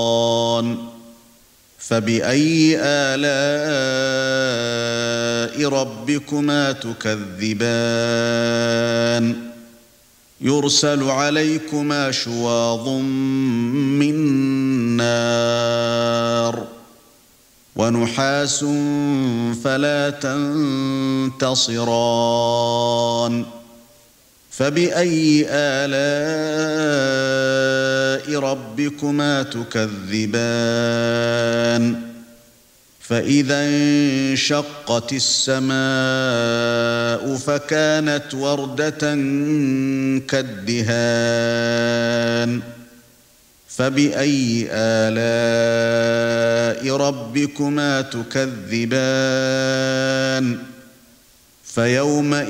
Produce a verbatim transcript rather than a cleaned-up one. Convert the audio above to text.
فبأي آلاء ربكما تكذبان يرسل عليكما شواظ من نار ونحاس فلا تنتصران فبأي آلاء ربكما تكذبان فإذا انشقت السماء فكانت وردة كالدهان فبأي آلاء ربكما تكذبان فيومئذ